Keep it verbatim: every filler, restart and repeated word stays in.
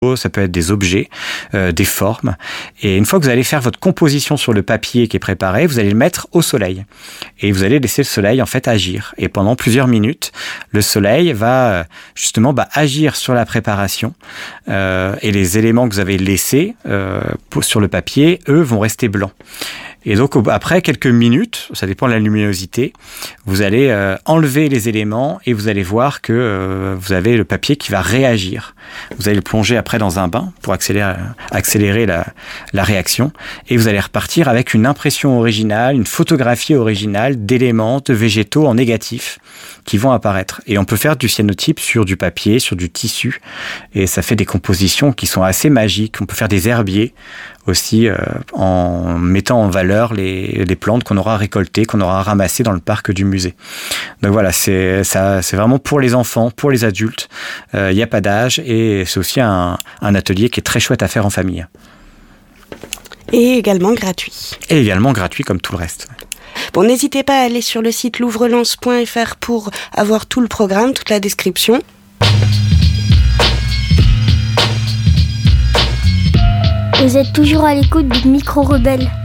ça peut être des objets, euh, des formes. Et une fois que vous allez faire votre composition sur le papier qui est préparé, vous allez le mettre au soleil. Et vous allez laisser le soleil en fait agir. Et pendant plusieurs minutes, le soleil va justement bah, agir sur la préparation. Euh, et les éléments que vous avez laissés euh, sur le papier, eux, vont rester blancs. Et donc, après quelques minutes, ça dépend de la luminosité, vous allez euh, enlever les éléments et vous allez voir que euh, vous avez le papier qui va réagir. Vous allez le plonger après dans un bain pour accélérer, accélérer la, la réaction. Et vous allez repartir avec une impression originale, une photographie originale d'éléments, de végétaux en négatif qui vont apparaître. Et on peut faire du cyanotype sur du papier, sur du tissu. Et ça fait des compositions qui sont assez magiques. On peut faire des herbiers aussi euh, en mettant en valeur les, les plantes qu'on aura récoltées, qu'on aura ramassées dans le parc du musée. Donc voilà, c'est, ça, c'est vraiment pour les enfants, pour les adultes. Il euh, n'y a pas d'âge et c'est aussi un, un atelier qui est très chouette à faire en famille. Et également gratuit. Et également gratuit comme tout le reste. Bon, n'hésitez pas à aller sur le site louvre-lens point f r pour avoir tout le programme, toute la description. Vous êtes toujours à l'écoute du Micro Rebelle.